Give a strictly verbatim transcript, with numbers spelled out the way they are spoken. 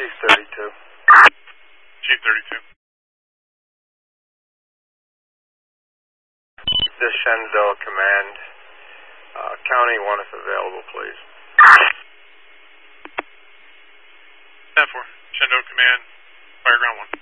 Chief thirty-two. Chief thirty-two. This Shenandoah Command. Uh, County one if available, please. ten four. Shenandoah Command. Fire ground one.